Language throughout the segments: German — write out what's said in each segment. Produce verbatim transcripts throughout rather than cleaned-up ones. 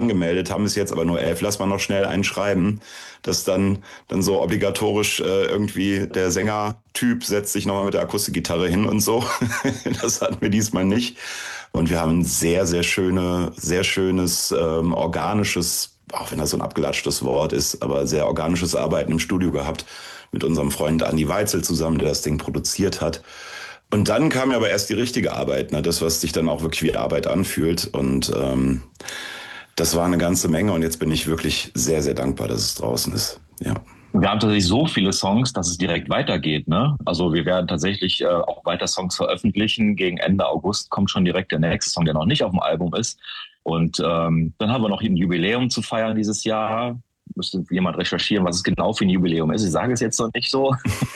angemeldet, haben bis jetzt aber nur elf. Lass mal noch schnell einen schreiben, dass dann, dann so obligatorisch äh, irgendwie der Sängertyp setzt sich nochmal mit der Akustikgitarre hin und so. Das hatten wir diesmal nicht. Und wir haben ein sehr, sehr schöne, sehr schönes, ähm, organisches, auch wenn das so ein abgelatschtes Wort ist, aber sehr organisches Arbeiten im Studio gehabt mit unserem Freund Andi Weitzel zusammen, der das Ding produziert hat. Und dann kam ja aber erst die richtige Arbeit, ne? Das, was sich dann auch wirklich wie Arbeit anfühlt. Und ähm, das war eine ganze Menge. Und jetzt bin ich wirklich sehr, sehr dankbar, dass es draußen ist. Ja. Wir haben tatsächlich so viele Songs, dass es direkt weitergeht, ne? Also wir werden tatsächlich äh, auch weiter Songs veröffentlichen. Gegen Ende August kommt schon direkt der nächste Song, der noch nicht auf dem Album ist. Und ähm, dann haben wir noch ein Jubiläum zu feiern dieses Jahr. Müsste jemand recherchieren, was es genau für ein Jubiläum ist. Ich sage es jetzt noch nicht so.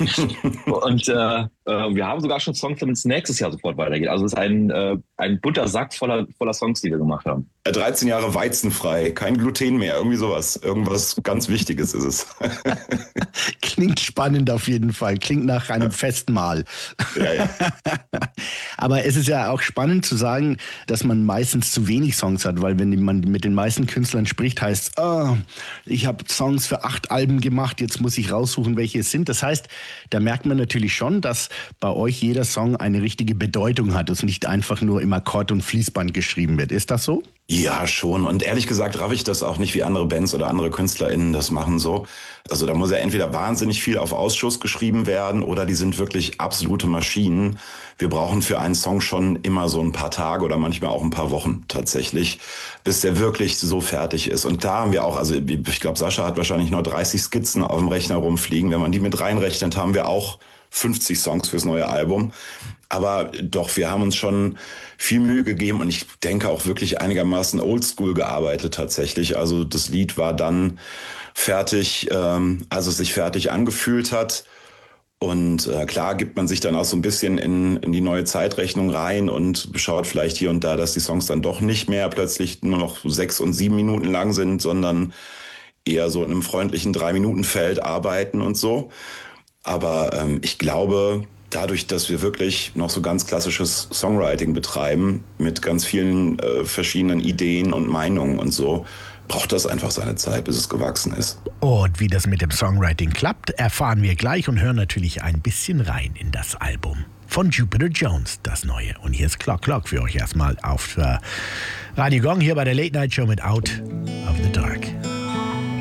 Und äh, äh, wir haben sogar schon Songs, damit es nächstes Jahr sofort weitergeht. Also es ist ein, äh, ein bunter Sack voller, voller Songs, die wir gemacht haben. dreizehn Jahre weizenfrei, kein Gluten mehr, irgendwie sowas. Irgendwas ganz Wichtiges ist es. Klingt spannend auf jeden Fall, klingt nach einem ja. Festmahl. Ja, ja. Aber es ist ja auch spannend zu sagen, dass man meistens zu wenig Songs hat, weil wenn man mit den meisten Künstlern spricht, heißt es, oh, ich habe Songs für acht Alben gemacht, jetzt muss ich raussuchen, welche es sind. Das heißt, da merkt man natürlich schon, dass bei euch jeder Song eine richtige Bedeutung hat und nicht einfach nur im Akkord- und Fließband geschrieben wird. Ist das so? Ja, schon. Und ehrlich gesagt raff ich das auch nicht, wie andere Bands oder andere KünstlerInnen das machen so. Also da muss ja entweder wahnsinnig viel auf Ausschuss geschrieben werden oder die sind wirklich absolute Maschinen. Wir brauchen für einen Song schon immer so ein paar Tage oder manchmal auch ein paar Wochen tatsächlich, bis der wirklich so fertig ist. Und da haben wir auch, also ich glaube, Sascha hat wahrscheinlich noch dreißig Skizzen auf dem Rechner rumfliegen. Wenn man die mit reinrechnet, haben wir auch fünfzig Songs fürs neue Album. Aber doch, wir haben uns schon viel Mühe gegeben und ich denke auch wirklich einigermaßen oldschool gearbeitet tatsächlich. Also das Lied war dann fertig, ähm, als es sich fertig angefühlt hat. Und äh, klar gibt man sich dann auch so ein bisschen in, in die neue Zeitrechnung rein und schaut vielleicht hier und da, dass die Songs dann doch nicht mehr plötzlich nur noch sechs und sieben Minuten lang sind, sondern eher so in einem freundlichen Drei-Minuten-Feld arbeiten und so. Aber ähm, ich glaube, dadurch, dass wir wirklich noch so ganz klassisches Songwriting betreiben, mit ganz vielen äh, verschiedenen Ideen und Meinungen und so, braucht das einfach seine Zeit, bis es gewachsen ist. Und wie das mit dem Songwriting klappt, erfahren wir gleich und hören natürlich ein bisschen rein in das Album von Jupiter Jones, das neue. Und hier ist Clock Clock für euch erstmal auf äh, Radio Gong, hier bei der Late Night Show mit Out of the Dark.